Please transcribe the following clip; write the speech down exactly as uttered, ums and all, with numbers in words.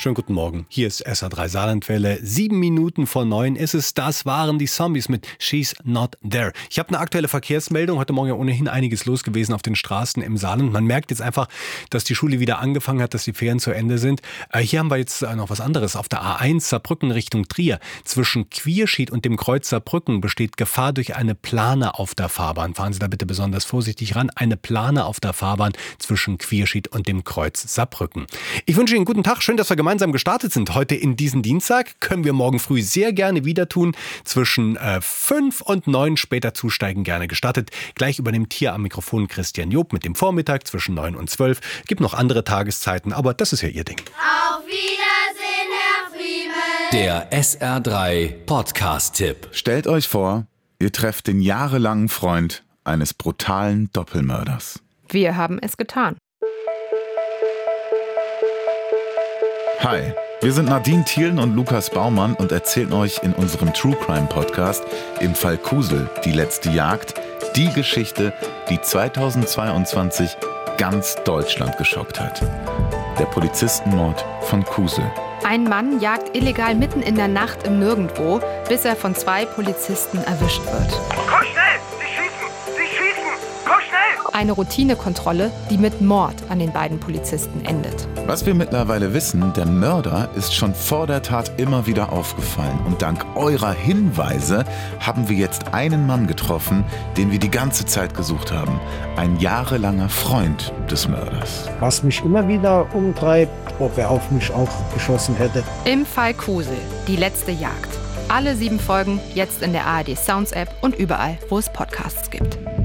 Schönen guten Morgen, hier ist S R drei Saarlandwelle. Sieben Minuten vor neun ist es, das waren die Zombies mit She's Not There. Ich habe eine aktuelle Verkehrsmeldung, heute Morgen ja ohnehin einiges los gewesen auf den Straßen im Saarland. Man merkt jetzt einfach, dass die Schule wieder angefangen hat, dass die Ferien zu Ende sind. Äh, hier haben wir jetzt äh, noch was anderes. Auf der A eins Saarbrücken Richtung Trier. Zwischen Quierschied und dem Kreuz Saarbrücken besteht Gefahr durch eine Plane auf der Fahrbahn. Fahren Sie da bitte besonders vorsichtig ran. Eine Plane auf der Fahrbahn zwischen Quierschied und dem Kreuz Saarbrücken. Ich wünsche Ihnen einen guten Tag. Schön, dass wir gemeinsam gestartet sind. Heute in diesen Dienstag können wir morgen früh sehr gerne wieder tun. Zwischen äh, fünf und neun später zusteigen gerne gestattet. Gleich übernimmt hier am Mikrofon Christian Job mit dem Vormittag zwischen neun und zwölf. Gibt noch andere Tageszeiten, aber das ist ja Ihr Ding. Auf Wiedersehen, Herr Friemel. Der S R drei Podcast-Tipp. Stellt euch vor, ihr trefft den jahrelangen Freund eines brutalen Doppelmörders. Wir haben es getan. Hi, wir sind Nadine Thielen und Lukas Baumann und erzählen euch in unserem True Crime Podcast im Fall Kusel, die letzte Jagd, die Geschichte, die zweitausendzweiundzwanzig ganz Deutschland geschockt hat. Der Polizistenmord von Kusel. Ein Mann jagt illegal mitten in der Nacht im Nirgendwo, bis er von zwei Polizisten erwischt wird. Komm schnell! Sie schießen! Sie schießen! Komm schnell! Eine Routinekontrolle, die mit Mord an den beiden Polizisten endet. Was wir mittlerweile wissen, der Mörder ist schon vor der Tat immer wieder aufgefallen. Und dank eurer Hinweise haben wir jetzt einen Mann getroffen, den wir die ganze Zeit gesucht haben. Ein jahrelanger Freund des Mörders. Was mich immer wieder umtreibt, ob er auf mich auch geschossen hätte. Im Fall Kusel, die letzte Jagd. Alle sieben Folgen jetzt in der A R D Sounds App und überall, wo es Podcasts gibt.